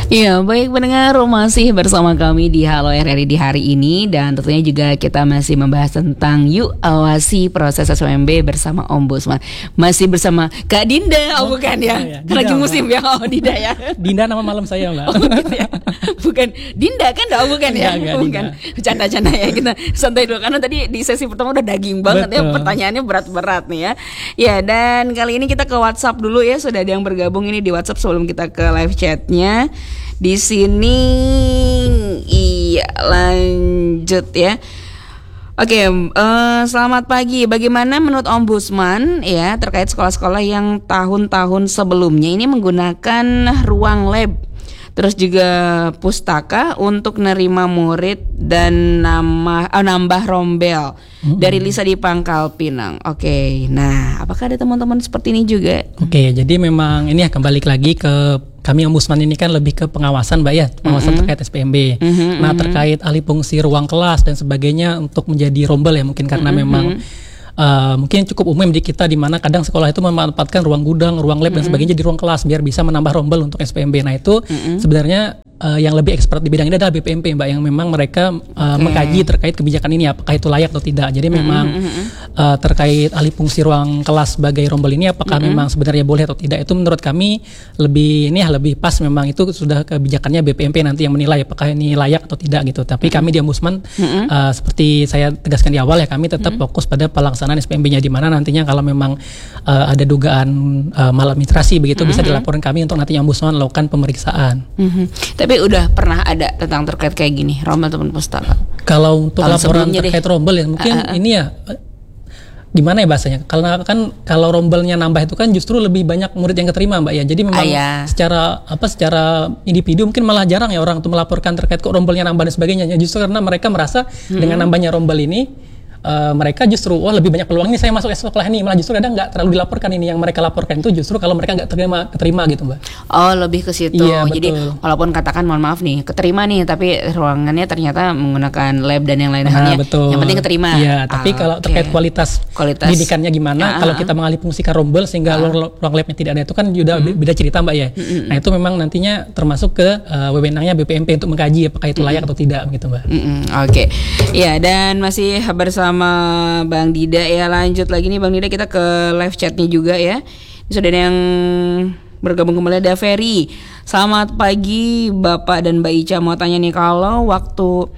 Ya, baik pendengar, masih bersama kami di Halo RRI di hari ini. Dan tentunya juga kita masih membahas tentang Yuk Awasi Proses SPMB bersama Ombudsman. Masih bersama Kak Dinda, bukan ya? Dinda, lagi musim ya, Dinda ya. Dinda nama malam saya Mbak. Gitu ya. Bukan Dinda kan, bukan ya? Enggak, bukan. Canda-canda ya, kita santai dulu. Karena tadi di sesi pertama udah daging banget. Betul. Ya, pertanyaannya berat-berat nih ya. Ya, dan kali ini kita ke WhatsApp dulu ya. Sudah ada yang bergabung ini di WhatsApp sebelum kita ke live chatnya. Di sini iya lanjut ya. Oke, selamat pagi. Bagaimana menurut Ombudsman ya terkait sekolah-sekolah yang tahun-tahun sebelumnya ini menggunakan ruang lab, terus juga pustaka untuk nerima murid dan nambah rombel dari Lisa di Pangkal Pinang. Oke, nah apakah ada teman-teman seperti ini juga? Oke, jadi memang ini ya kembali lagi ke kami Ombudsman ini kan lebih ke pengawasan Mbak ya, pengawasan terkait SPMB. Nah terkait alih fungsi ruang kelas dan sebagainya untuk menjadi rombel ya mungkin karena memang mungkin cukup umum di kita di mana kadang sekolah itu memanfaatkan ruang gudang, ruang lab dan sebagainya jadi ruang kelas biar bisa menambah rombel untuk SPMB. Nah itu sebenarnya yang lebih expert di bidang ini adalah BPMP Mbak, yang memang mereka mengkaji terkait kebijakan ini apakah itu layak atau tidak. Jadi memang terkait alih fungsi ruang kelas sebagai rombel ini apakah memang sebenarnya boleh atau tidak, itu menurut kami lebih pas memang itu sudah kebijakannya BPMP nanti yang menilai apakah ini layak atau tidak gitu. Tapi kami di Ombudsman seperti saya tegaskan di awal ya, kami tetap fokus pada pelaksanaan SPMB-nya, di mana nantinya kalau memang ada dugaan maladministrasi begitu bisa dilaporkan kami untuk nantinya Ombudsman melakukan pemeriksaan. Tapi udah pernah ada tentang terkait kayak gini, rombel ataupun pustaka? Kalau untuk laporan terkait rombel ya mungkin ini ya gimana ya bahasanya? Karena kan kalau rombelnya nambah itu kan justru lebih banyak murid yang keterima Mbak ya. Jadi memang secara individu mungkin malah jarang ya orang untuk melaporkan terkait kok rombelnya nambah dan sebagainya. Justru karena mereka merasa dengan nambahnya rombel ini mereka justru lebih banyak peluang ini saya masuk sekolah ini, malah justru kadang nggak terlalu dilaporkan. Ini yang mereka laporkan itu justru kalau mereka nggak keterima gitu Mbak. Oh, lebih ke situ. Iya, jadi walaupun katakan mohon maaf nih keterima nih tapi ruangannya ternyata menggunakan lab dan yang lain-lainnya, yang penting keterima. Iya, tapi kalau terkait kualitas didikannya gimana, kalau kita mengalih fungsikan rombel sehingga ruang labnya tidak ada, itu kan juga beda cerita Mbak ya. Nah itu memang nantinya termasuk ke wewenangnya BPMP untuk mengkaji apakah itu layak atau tidak begitu Mbak. Oke. Ya, dan masih bersama Bang Dida ya, lanjut lagi nih Bang Dida, kita ke live chatnya juga ya. Sudah ada yang bergabung kembali, ada Ferry. Selamat pagi Bapak dan Mbak Ica, mau tanya nih, kalau waktu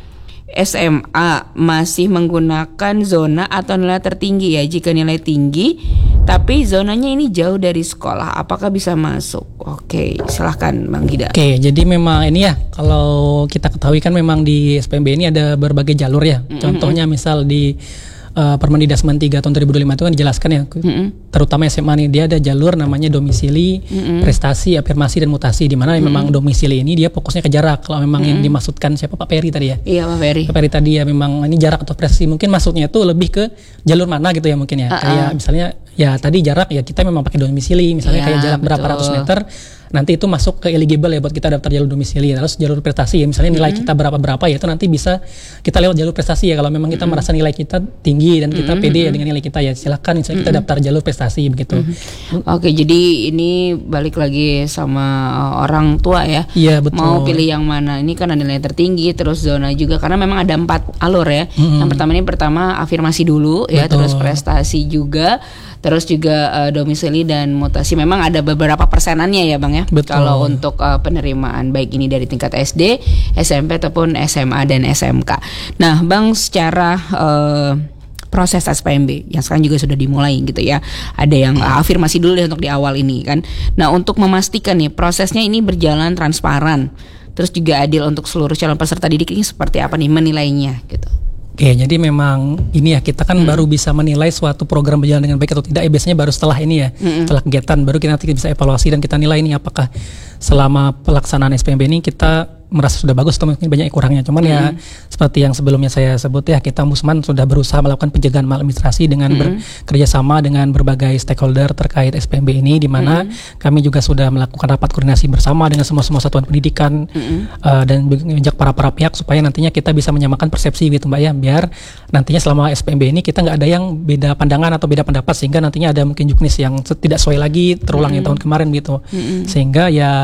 SMA masih menggunakan zona atau nilai tertinggi ya, jika nilai tinggi tapi zonanya ini jauh dari sekolah, apakah bisa masuk? Oke, silahkan Bang Dida. Oke, jadi memang ini ya, kalau kita ketahui kan memang di SPMB ini ada berbagai jalur ya. Contohnya misal di Permendikbud 3 tahun 2005 itu kan dijelaskan ya, terutama SMA nih dia ada jalur namanya domisili, prestasi, afirmasi dan mutasi, di mana memang domisili ini dia fokusnya ke jarak. Kalau memang yang dimaksudkan siapa Pak Ferry tadi ya? Iya Pak Ferry. Pak Ferry tadi ya memang ini jarak atau prestasi, mungkin maksudnya itu lebih ke jalur mana gitu ya mungkin ya. Kayak misalnya ya tadi jarak ya kita memang pakai domisili, misalnya kayak jarak berapa ratus meter. Nanti itu masuk ke eligible ya buat kita daftar jalur domisili. Terus jalur prestasi ya misalnya nilai kita berapa ya itu nanti bisa kita lewat jalur prestasi ya. Kalau memang kita merasa nilai kita tinggi dan kita pede ya dengan nilai kita ya silakan misalnya kita daftar jalur prestasi begitu. Oke, jadi ini balik lagi sama orang tua ya. Iya betul. Mau pilih yang mana? Ini kan ada nilai tertinggi, terus zona juga karena memang ada 4 alur ya. Yang pertama afirmasi dulu ya, terus prestasi juga. Terus juga domisili dan mutasi. Memang ada beberapa persenannya ya Bang ya. Betul. Kalau untuk penerimaan baik ini dari tingkat SD, SMP ataupun SMA dan SMK. Nah Bang, secara proses SPMB yang sekarang juga sudah dimulai gitu ya, ada yang afirmasi dulu deh untuk di awal ini kan. Nah untuk memastikan nih prosesnya ini berjalan transparan, terus juga adil untuk seluruh calon peserta didik, ini seperti apa nih menilainya gitu? Oke, jadi memang ini ya kita kan baru bisa menilai suatu program berjalan dengan baik atau tidak ya biasanya baru setelah ini ya, setelah kegiatan baru kita nanti bisa evaluasi dan kita nilai ini apakah selama pelaksanaan SPMB ini kita merasa sudah bagus atau mungkin banyak kurangnya. Cuman ya seperti yang sebelumnya saya sebut ya, kita Ombudsman sudah berusaha melakukan pencegahan maladministrasi dengan bekerja sama dengan berbagai stakeholder terkait SPMB ini, di mana kami juga sudah melakukan rapat koordinasi bersama dengan semua satuan pendidikan dan mengajak para pihak supaya nantinya kita bisa menyamakan persepsi gitu Mbak ya, biar nantinya selama SPMB ini kita nggak ada yang beda pandangan atau beda pendapat sehingga nantinya ada mungkin juknis yang tidak sesuai lagi terulang yang tahun kemarin gitu. Sehingga ya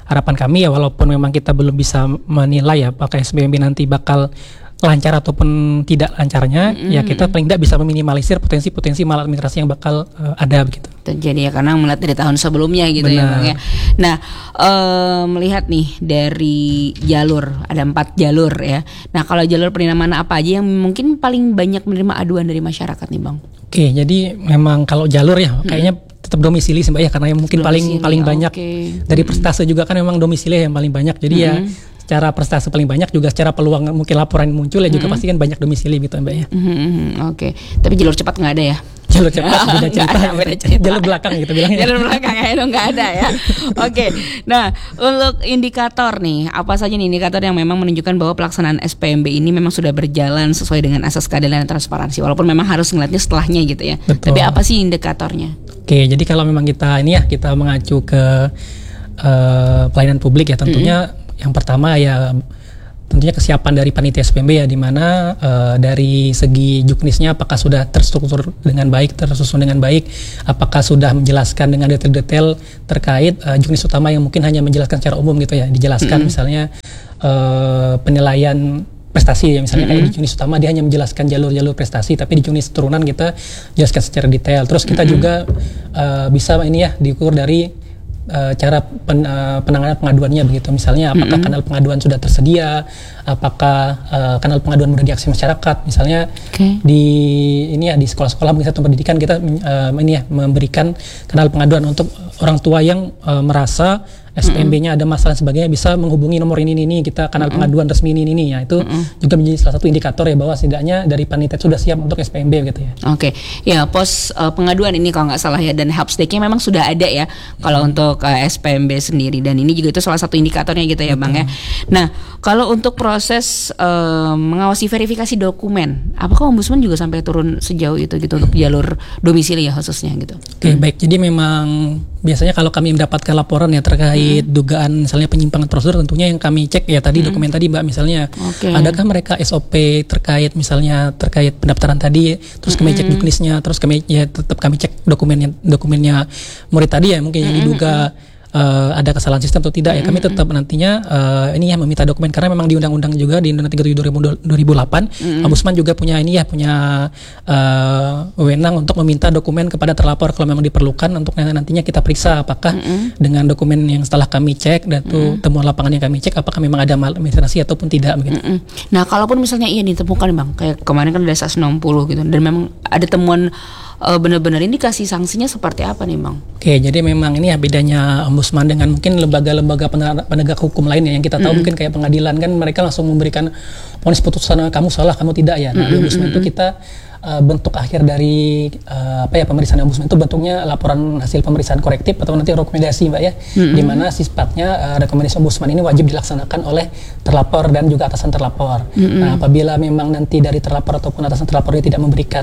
harapan kami ya, walaupun memang kita belum bisa menilai ya apakah SPMB nanti bakal lancar ataupun tidak lancarnya, ya kita paling tidak bisa meminimalisir potensi-potensi maladministrasi yang bakal ada begitu. Terjadi ya, karena melihat dari tahun sebelumnya gitu. Benar. Ya Bang ya. Nah, melihat nih dari jalur, ada 4 jalur ya. Nah, kalau jalur penerimaan apa aja yang mungkin paling banyak menerima aduan dari masyarakat nih Bang? Oke, jadi memang kalau jalur ya kayaknya tetap domisili sih Mbak ya, karena yang mungkin paling banyak dari persentase juga kan memang domisili yang paling banyak. Jadi ya secara prestasi paling banyak, juga secara peluang mungkin laporan muncul ya juga pasti kan banyak domisili gitu Mbak ya. Oke, tapi jalur cepat nggak ada ya? Jalur cepat beda cerita. Beda cerita. Jalur belakang gitu bilangnya. Jalur belakang ya itu nggak ada ya. Oke, nah untuk indikator nih, apa saja nih indikator yang memang menunjukkan bahwa pelaksanaan SPMB ini memang sudah berjalan sesuai dengan asas keadilan dan transparansi, walaupun memang harus ngeliatnya setelahnya gitu ya. Betul. Tapi apa sih indikatornya? Oke, jadi kalau memang kita mengacu ke pelayanan publik ya, tentunya yang pertama ya tentunya kesiapan dari panitia SPMB ya, di mana dari segi juknisnya apakah sudah terstruktur dengan baik, tersusun dengan baik, apakah sudah menjelaskan dengan detail-detail terkait juknis utama yang mungkin hanya menjelaskan secara umum gitu ya, dijelaskan misalnya penilaian prestasi ya, misalnya kayak di juknis utama dia hanya menjelaskan jalur-jalur prestasi, tapi di juknis turunan kita jelaskan secara detail. Terus kita juga bisa diukur dari cara penanganan pengaduannya begitu, misalnya apakah kanal pengaduan sudah tersedia, apakah kanal pengaduan mudah diakses masyarakat, misalnya di sekolah-sekolah mungkin satuan pendidikan kita memberikan kanal pengaduan untuk orang tua yang merasa SPMB-nya ada masalah dan sebagainya, bisa menghubungi nomor ini kita kanal pengaduan resmi ini ya, itu juga menjadi salah satu indikator ya bahwa setidaknya dari panitia sudah siap untuk SPMB gitu ya. Oke, ya pos pengaduan ini kalau nggak salah ya, dan helpdesk-nya memang sudah ada ya kalau untuk SPMB sendiri, dan ini juga itu salah satu indikatornya gitu ya Bang ya. Nah, kalau untuk proses mengawasi verifikasi dokumen, apakah Ombudsman juga sampai turun sejauh itu gitu untuk jalur domisili ya khususnya gitu? Oke, baik. Jadi memang biasanya kalau kami mendapatkan laporan ya terkait dugaan misalnya penyimpangan prosedur, tentunya yang kami cek ya tadi dokumen tadi Mbak, misalnya adakah mereka SOP terkait pendaftaran tadi, terus kami cek juknisnya, terus kami tetap kami cek dokumennya murid tadi ya, mungkin yang diduga ada kesalahan sistem atau tidak ya, kami tetap nantinya meminta dokumen, karena memang di undang-undang juga di Undang-Undang 37 2008 Ombudsman juga punya wewenang untuk meminta dokumen kepada terlapor kalau memang diperlukan, untuk nantinya kita periksa apakah dengan dokumen yang setelah kami cek dan temuan lapangan yang kami cek apakah memang ada maladministrasi ataupun tidak begitu. Nah, kalaupun misalnya ditemukan Bang, kayak kemarin kan ada 160 gitu, dan memang ada temuan benar-benar indikasi, sanksinya seperti apa nih Bang? Oke, jadi memang ini ya bedanya Ombudsman dengan mungkin lembaga-lembaga penegak hukum lainnya yang kita tahu mungkin kayak pengadilan kan mereka langsung memberikan vonis putusan kamu salah, kamu tidak ya. Nah, di Ombudsman itu kita bentuk akhir dari pemeriksaan Ombudsman itu bentuknya laporan hasil pemeriksaan korektif atau nanti rekomendasi Mbak ya, di mana sifatnya rekomendasi Ombudsman ini wajib dilaksanakan oleh terlapor dan juga atasan terlapor. Nah, apabila memang nanti dari terlapor ataupun atasan terlapor ini tidak memberikan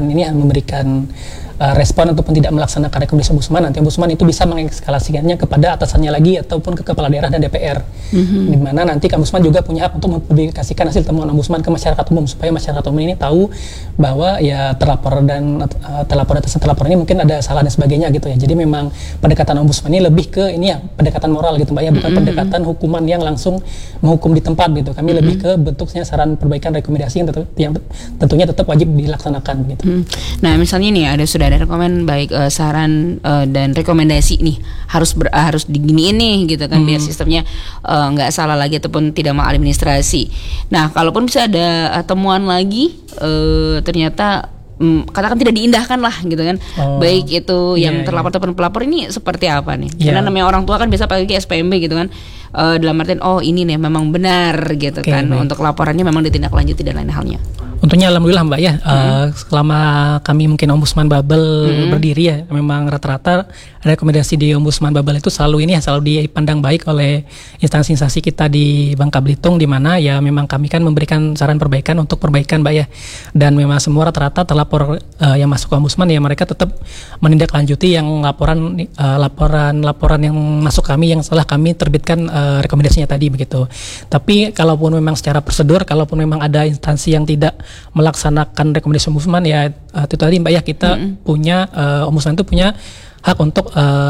respon ataupun tidak melaksanakan rekomendasi Ombudsman, nanti Ombudsman itu bisa mengekskalasikannya kepada atasannya lagi ataupun ke kepala daerah dan DPR, di mana nanti Ombudsman juga punya hak untuk mempublikasikan hasil temuan Ombudsman ke masyarakat umum, supaya masyarakat umum ini tahu bahwa ya terlapor dan atasan terlapor ini mungkin ada salah dan sebagainya gitu ya. Jadi memang pendekatan Ombudsman ini lebih ke pendekatan moral gitu Mbak ya, bukan pendekatan hukuman yang langsung menghukum di tempat gitu. Kami lebih ke bentuknya saran perbaikan rekomendasi yang tentunya tetap wajib dilaksanakan gitu. Nah, misalnya nih sudah ada rekomend baik saran dan rekomendasi nih harus diginiin nih gitu kan, biar sistemnya nggak salah lagi ataupun tidak maladministrasi. Nah, kalaupun bisa ada temuan lagi ternyata katakan tidak diindahkan lah gitu kan, baik itu yang terlapor ataupun pelapor, ini seperti apa nih? Karena namanya orang tua kan biasa pakai SPMB gitu kan, dalam artian ini nih memang benar gitu kan, untuk laporannya memang ditindaklanjuti dan lain halnya. Untungnya alhamdulillah Mbak ya, selama kami mungkin Ombudsman Babel berdiri ya, memang rata-rata rekomendasi di Ombudsman Babel itu selalu dipandang baik oleh instansi-instansi kita di Bangka Belitung, di mana ya memang kami kan memberikan saran perbaikan untuk perbaikan Mbak ya, dan memang semua rata-rata terlapor yang masuk ke Ombudsman ya mereka tetap menindaklanjuti yang laporan yang masuk kami yang setelah kami terbitkan rekomendasinya tadi begitu. Tapi kalaupun memang secara prosedur, kalaupun memang ada instansi yang tidak melaksanakan rekomendasi Ombudsman ya itu tadi Mbak ya, kita punya Ombudsman itu punya hak untuk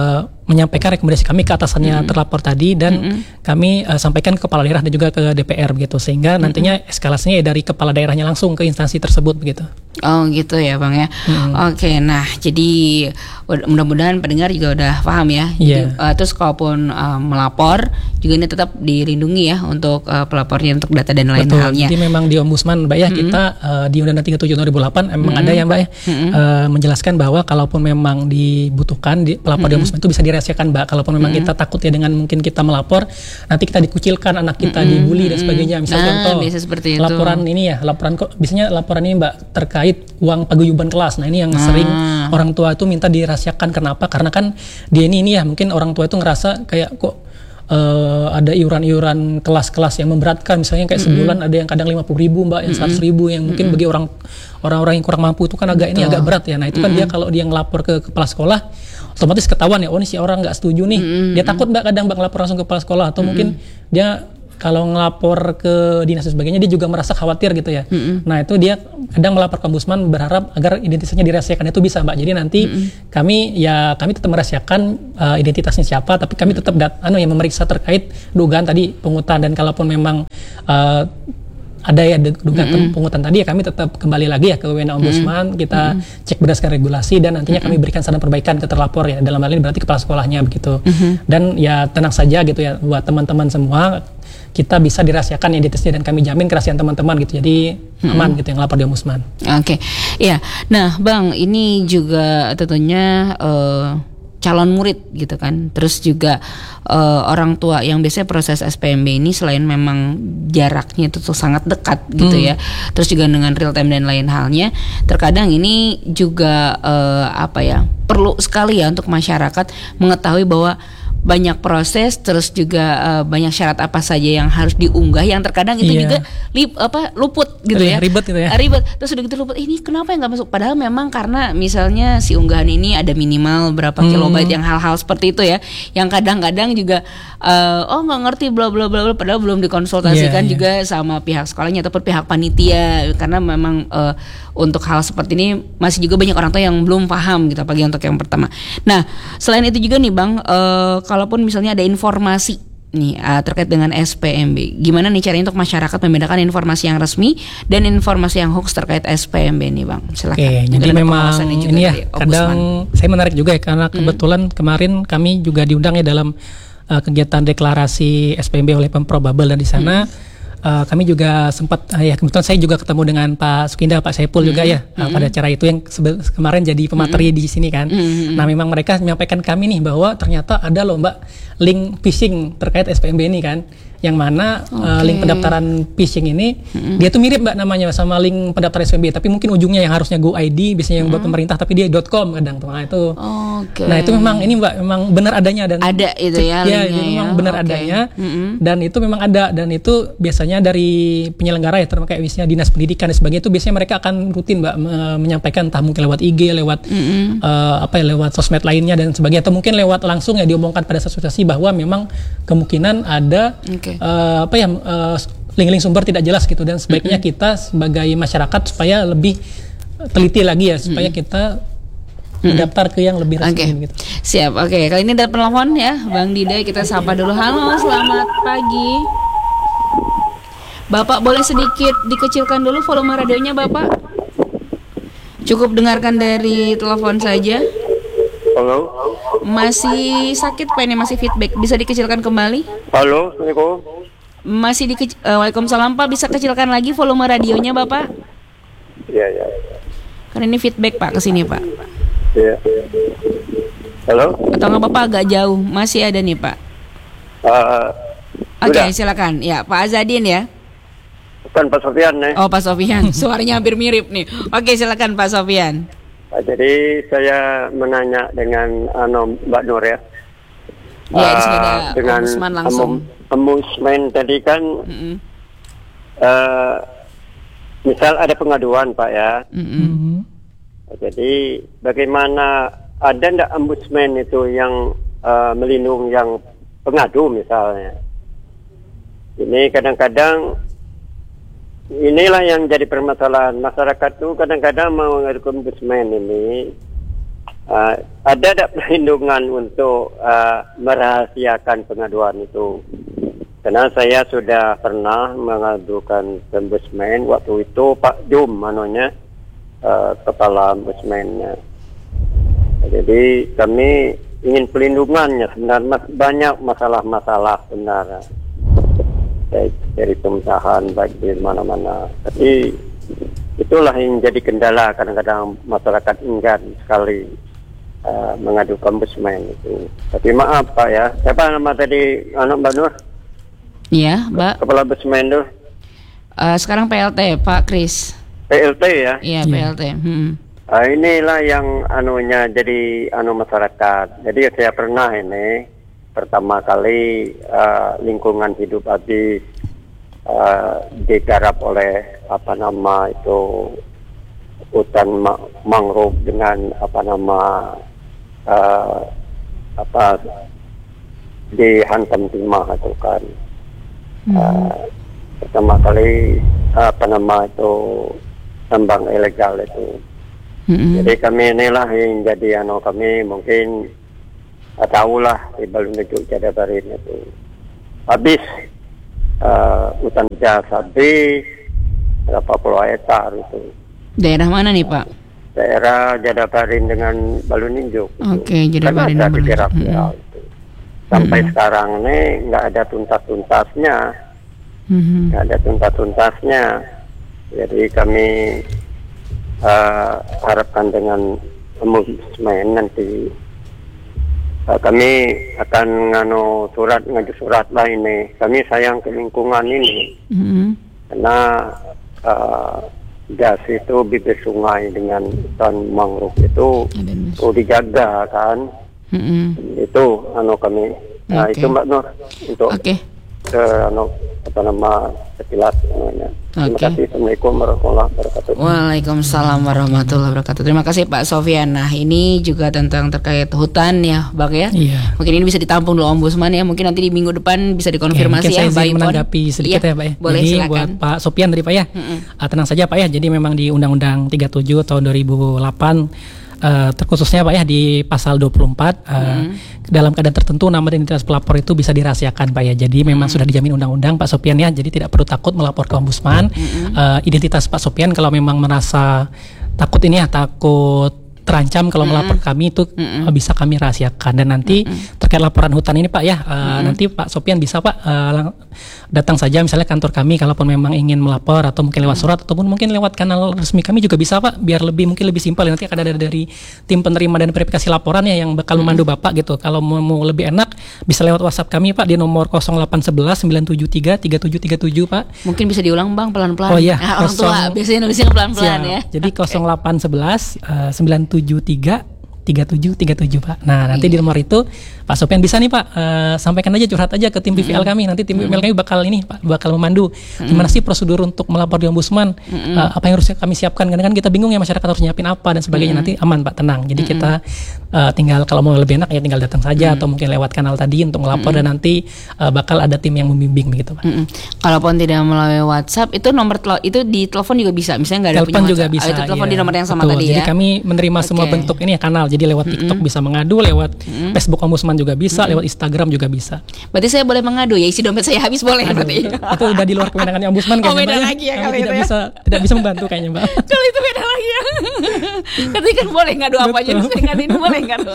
menyampaikan rekomendasi kami ke atasannya terlapor tadi dan kami sampaikan ke kepala daerah dan juga ke DPR begitu, sehingga nantinya eskalasinya ya dari kepala daerahnya langsung ke instansi tersebut begitu. Oh gitu ya Bang ya. Oke, nah jadi mudah-mudahan pendengar juga udah paham ya. Jadi, terus kalaupun melapor juga ini tetap dilindungi ya untuk pelapornya untuk data dan lain halnya. Jadi memang di Ombudsman Mbak ya kita di Undang-Undang 37 tahun 2008 memang ada ya Mbak ya menjelaskan bahwa kalaupun memang dibutuhkan pelapor di Ombudsman itu bisa dirahasiakan Mbak. Kalaupun memang kita takut ya dengan mungkin kita melapor nanti kita dikucilkan, anak kita dibully dan sebagainya. Misalnya contoh biasa seperti itu. Laporan ini ya, biasanya laporan ini Mbak terkait uang paguyuban kelas. Nah ini yang sering orang tua itu minta dirahasiakan. Kenapa? Karena kan dia ini ya mungkin orang tua itu ngerasa kayak kok ada iuran-iuran kelas-kelas yang memberatkan, misalnya kayak sebulan ada yang kadang 50.000 Mbak, yang 100.000 yang mungkin bagi orang-orang yang kurang mampu itu kan agak ini agak berat ya. Nah itu kan dia kalau dia ngelapor ke kepala sekolah otomatis ketahuan ya, oh ini si orang nggak setuju nih. Dia takut Mbak kadang Mbak ngelapor langsung ke kepala sekolah, atau mungkin dia kalau ngelapor ke dinas dan sebagainya dia juga merasa khawatir gitu ya. Nah itu dia kadang melapor ke Ombudsman berharap agar identitasnya dirahasiakan, itu bisa Mbak. Jadi nanti kami tetap merahasiakan identitasnya siapa, tapi kami tetap yang memeriksa terkait dugaan tadi pungutan, dan kalaupun memang ada ya dugaan pungutan tadi ya kami tetap kembali lagi ya ke wewenang Ombudsman, kita cek berdasarkan regulasi dan nantinya kami berikan saran perbaikan ke terlapor ya, dalam hal ini berarti kepala sekolahnya begitu. Dan ya tenang saja gitu ya buat teman-teman semua, kita bisa dirahasiakan identitasnya dan kami jamin kerahasiaan teman-teman gitu, jadi aman gitu yang lapor di Ombudsman. Oke, ya. Nah Bang, ini juga tentunya calon murid gitu kan, terus juga orang tua yang biasanya proses SPMB ini selain memang jaraknya itu tuh sangat dekat gitu ya, terus juga dengan real time dan lain halnya, terkadang ini juga perlu sekali ya untuk masyarakat mengetahui bahwa banyak proses, terus juga banyak syarat apa saja yang harus diunggah, yang terkadang itu juga luput gitu ya, ribet gitu ya, ribet. Terus udah gitu luput, ini kenapa yang nggak masuk, padahal memang karena misalnya si unggahan ini ada minimal berapa kilobyte, yang hal-hal seperti itu ya, yang kadang-kadang juga nggak ngerti bla bla bla, padahal belum dikonsultasikan juga sama pihak sekolahnya ataupun pihak panitia, karena memang untuk hal seperti ini masih juga banyak orang tua yang belum paham gitu, apalagi untuk yang pertama. Nah selain itu juga nih Bang, kalaupun misalnya ada informasi nih terkait dengan SPMB, gimana nih caranya untuk masyarakat membedakan informasi yang resmi dan informasi yang hoax terkait SPMB nih Bang? Silakan. Jadi memang ini ya kadang saya menarik juga ya, karena kebetulan kemarin kami juga diundang ya dalam kegiatan deklarasi SPMB oleh Pemprov Babel, dan di sana kami juga sempat kebetulan saya juga ketemu dengan Pak Sukinda, Pak Saipul juga ya pada acara itu yang kemarin jadi pemateri di sini kan. Nah memang mereka menyampaikan kami nih bahwa ternyata ada loh Mbak link phishing terkait SPMB ini kan, yang mana link pendaftaran phishing ini dia tuh mirip Mbak namanya sama link pendaftaran SPMB, tapi mungkin ujungnya yang harusnya Go ID biasanya yang buat pemerintah, tapi dia .com kadang tuh. Nah itu nah itu memang ini Mbak memang benar adanya, dan ada itu ya itu memang benar adanya, dan itu memang ada, dan itu biasanya dari penyelenggara ya, termasuk kayak misalnya dinas pendidikan dan sebagainya, itu biasanya mereka akan rutin Mbak menyampaikan, entah mungkin lewat IG, lewat lewat sosmed lainnya dan sebagainya, atau mungkin lewat langsung ya diomongkan pada asosiasi bahwa memang kemungkinan ada link-link sumber tidak jelas gitu, dan sebaiknya kita sebagai masyarakat supaya lebih teliti lagi ya, supaya kita mendaftar ke yang lebih resmi gitu. Siap. Kali ini ada penelpon ya Bang Dida, kita sapa dulu. Halo, selamat pagi Bapak, boleh sedikit dikecilkan dulu volume radionya Bapak? Cukup dengarkan dari telepon saja. Halo. Masih sakit Pak ini, masih feedback, bisa dikecilkan kembali? Halo, Assalamualaikum. Masih Waalaikumsalam Pak, bisa kecilkan lagi volume radionya Bapak? Iya. Karena ini feedback Pak, kesini Pak. Iya. Halo. Atau nggak Bapak agak jauh, masih ada nih Pak. Oke, silakan. Ya, Pak Azadin ya. Bukan Pak Sofian nih. Oh, Pak Sofian, suaranya hampir mirip nih. Oke, silakan Pak Sofian. Jadi saya menanya dengan Mbak Nur ya. Ya, di sini ada dengan Ombudsman langsung. Ombudsman tadi kan, misal ada pengaduan Pak ya. Jadi bagaimana, ada ndak Ombudsman itu yang melindungi yang pengadu misalnya? Ini kadang-kadang inilah yang jadi permasalahan masyarakat tuh, kadang-kadang mau ngadu ke Ombudsman ini ada tak perlindungan untuk merahasiakan pengaduan itu? Karena saya sudah pernah mengadukan ke Ombudsman waktu itu Pak Jum kepala Ombudsman-nya. Jadi kami ingin perlindungannya, sebenarnya banyak masalah-masalah sebenarnya dari pemerintahan baik di mana-mana. Tapi itulah yang jadi kendala, kadang-kadang masyarakat enggan sekali mengadu ke Ombudsman itu. Tapi maaf Pak ya, siapa nama tadi anak Mbak Nur? Iya, Mbak. Kepala Ombudsman itu? Sekarang PLT, Pak Kris. PLT ya? Iya, PLT. Inilah yang jadi masyarakat. Jadi saya pernah ini pertama kali lingkungan hidup habis digarap oleh hutan mangrove dengan dihantam timah itu kan. Pertama kali tambang ilegal itu. Jadi kami inilah yang jadi kami mungkin tahulah di Balunejuk Jadabarin itu habis hutan jas habis berapa puluh hektar itu. Daerah mana nih Pak? Daerah Jadabarin dengan Balunejuk. Oke, Jadabarin dan Balunejuk. Sampai sekarang ini nggak ada tuntas-tuntasnya. Nggak ada tuntas-tuntasnya. Jadi kami harapkan dengan Ombudsman nanti kami akan ngaju surat lah ini. Kami sayang ke lingkungan ini karena gas itu bibir sungai dengan hutan mangrove itu perlu dijaga kan. Itu kami. Itu Mbak Nur untuk sekilas namanya. Terima kasih. Assalamualaikum warahmatullahi wabarakatuh. Waalaikumsalam warahmatullahi wabarakatuh. Terima kasih Pak Sofyan. Nah, ini juga tentang terkait hutan ya, Bang ya. Iya. Mungkin ini bisa ditampung dulu Ombudsman ya. Mungkin nanti di minggu depan bisa dikonfirmasi ya. Mungkin saya menanggapi sedikit ya, Pak ya. Boleh, jadi silakan. buat Pak Sofyan tadi Pak ya. Tenang saja Pak ya. Jadi memang di Undang-Undang 37 tahun 2008 terkhususnya Pak ya di pasal 24 dalam keadaan tertentu nama dan identitas pelapor itu bisa dirahasiakan Pak ya. Jadi memang sudah dijamin undang-undang Pak Sofyan ya. Jadi tidak perlu takut melapor ke Ombudsman. Identitas Pak Sofyan kalau memang merasa takut terancam kalau melapor ke kami itu bisa kami rahasiakan. Dan nanti terkait laporan hutan ini Pak ya, nanti Pak Sofyan bisa Pak datang saja misalnya kantor kami kalaupun memang ingin melapor atau mungkin lewat surat ataupun mungkin lewat kanal resmi kami juga bisa Pak, biar mungkin lebih simpel. Nanti akan ada dari tim penerima dan verifikasi laporan ya yang bakal memandu Bapak gitu. Kalau mau lebih enak bisa lewat WhatsApp kami Pak di nomor 0811 973 3737 Pak. Mungkin bisa diulang Bang pelan-pelan. Oh iya, orang tua biasanya nulisnya pelan-pelan ya. Jadi 0811 973 3737 Pak. Nah nanti di nomor itu Pak Sofyan bisa nih Pak sampaikan aja, curhat aja ke tim PVL kami. Nanti tim PVL kami bakal memandu gimana sih prosedur untuk melapor di Ombudsman, apa yang harus kami siapkan. Kadang kan kita bingung ya masyarakat harus nyiapin apa dan sebagainya. Nanti aman Pak, tenang. Jadi kita tinggal kalau mau lebih enak ya tinggal datang saja atau mungkin lewat kanal tadi untuk melapor dan nanti bakal ada tim yang membimbing begitu Pak. Kalaupun tidak melalui WhatsApp itu nomor itu di telepon juga bisa. Misalnya nggak ada telepon punya juga WhatsApp. bisa. Itu telepon di nomor yang sama betul. tadi Jadi ya. kami menerima semua bentuk ini ya kanal. Jadi lewat TikTok bisa mengadu, lewat Facebook Ombudsman juga bisa, lewat Instagram juga bisa. Berarti saya boleh mengadu ya, isi dompet saya habis boleh berarti. Itu udah di luar kewenangannya Ombudsman kayaknya. Beda lagi ya kalau itu tidak bisa membantu kayaknya Mbak. Kalau itu beda lagi ya. Tapi kan boleh ngadu apa aja, saya ngaduin boleh ngadu.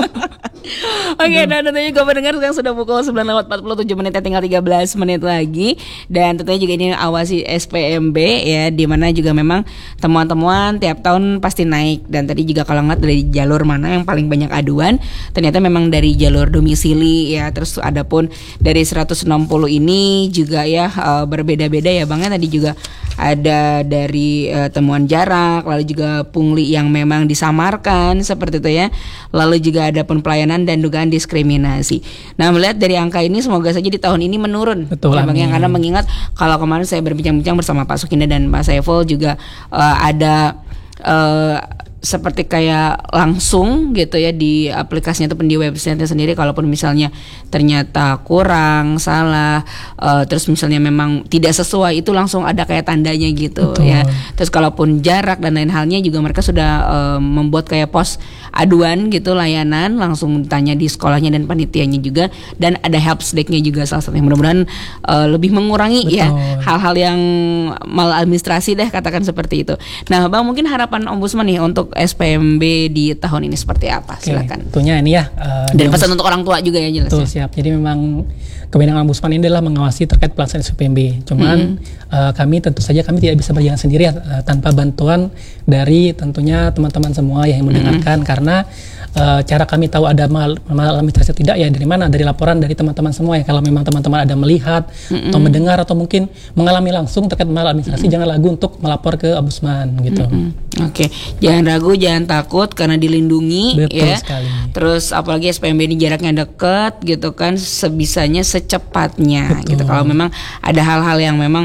Oke, dan tentunya gue mendengar sekarang sudah pukul 9:47 menit ya, tinggal 13 menit lagi. Dan tentunya juga ini awasi SPMB ya, di mana juga memang temuan-temuan tiap tahun pasti naik. Dan tadi juga kalau ngeliat dari jalur mana yang paling banyak aduan, ternyata memang dari jalur domisili ya. Terus adapun dari 160 ini juga ya berbeda-beda ya Bang ya. Tadi juga ada dari temuan jarak, lalu juga pungli yang memang disamarkan seperti itu ya. Lalu juga ada pun pelayanan dan dugaan diskriminasi. Nah, melihat dari angka ini semoga saja di tahun ini menurun. Betul, ya, Bang, yang karena mengingat kalau kemarin saya berbincang-bincang bersama Pak Sukinda dan Pak Saiful juga ada seperti kayak langsung gitu ya di aplikasinya ataupun di website sendiri, kalaupun misalnya ternyata kurang, salah, terus misalnya memang tidak sesuai, itu langsung ada kayak tandanya gitu. Betul. Ya. Terus kalaupun jarak dan lain halnya juga mereka sudah membuat kayak pos aduan gitu, layanan langsung tanya di sekolahnya dan panitianya juga, dan ada helpdesk-nya juga salah satunya. Mudah-mudahan lebih mengurangi ya hal-hal yang maladministrasi deh, katakan seperti itu. Nah, Bang, mungkin harapan Ombudsman nih untuk SPMB di tahun ini seperti apa? Silakan. Tentunya ini ya. Dan pesan untuk orang tua juga ya jelas. Betul, siap. Jadi memang kewenangan Ombudsman ini adalah mengawasi terkait pelaksanaan SPMB. Cuman kami tentu saja kami tidak bisa berjalan sendiri tanpa bantuan dari tentunya teman-teman semua yang mendengarkan, karena cara kami tahu ada maladministrasi tidak ya dari mana? Dari laporan dari teman-teman semua ya. Kalau memang teman-teman ada melihat atau mendengar atau mungkin mengalami langsung terkait maladministrasi, jangan ragu untuk melapor ke Ombudsman gitu. Oke, jangan ragu, jangan takut karena dilindungi. Betul ya. sekali. Terus apalagi SPMB ini jaraknya dekat gitu kan, sebisanya secepatnya. Betul. Gitu. Kalau memang ada hal-hal yang memang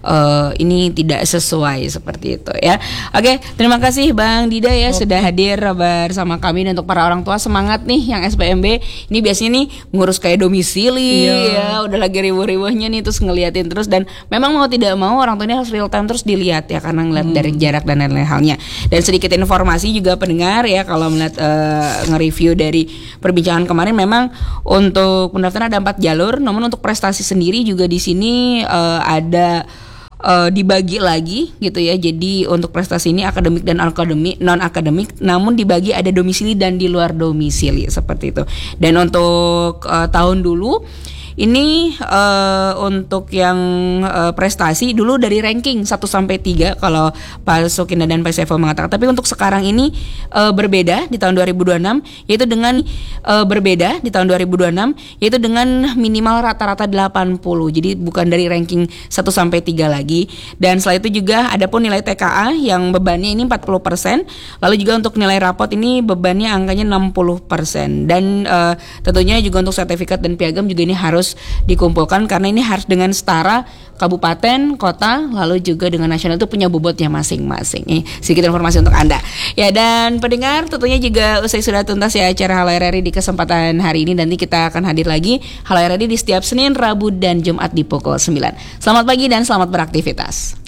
ini tidak sesuai seperti itu ya. Oke, terima kasih Bang Dida ya sudah hadir bersama kami. Dan untuk para orang tua, semangat nih yang SPMB. Ini biasanya nih ngurus kayak domisili ya, udah lagi ribuh-ribuhnya nih, terus ngeliatin terus, dan memang mau tidak mau orang tua ini harus real time terus dilihat ya, karena ngeliat dari jarak dan lain-lain halnya. Dan sedikit informasi juga pendengar ya, kalau melihat nge-review dari perbincangan kemarin, memang untuk pendaftaran ada 4 jalur, namun untuk prestasi sendiri juga di sini ada dibagi lagi gitu ya. Jadi untuk prestasi ini akademik dan non akademik, namun dibagi ada domisili dan di luar domisili seperti itu. Dan untuk tahun dulu ini untuk yang prestasi dulu dari ranking 1 sampai 3 kalau Pak Sukinda dan Pak Saiful mengatakan. Tapi untuk sekarang ini berbeda di tahun 2026, yaitu dengan berbeda di tahun 2026 yaitu dengan minimal rata-rata 80. Jadi bukan dari ranking 1 sampai 3 lagi. Dan setelah itu juga ada pun nilai TKA yang bebannya ini 40%. Lalu juga untuk nilai rapot ini bebannya angkanya 60%. Dan tentunya juga untuk sertifikat dan piagam juga ini harus dikumpulkan, karena ini harus dengan setara kabupaten, kota, lalu juga dengan nasional, itu punya bobotnya masing-masing. Sedikit informasi untuk Anda. Ya, dan pendengar, tentunya juga usai sudah tuntas ya acara Halo RRI di kesempatan hari ini. Nanti kita akan hadir lagi Halo RRI di setiap Senin, Rabu, dan Jumat di pukul 9. Selamat pagi dan selamat beraktivitas.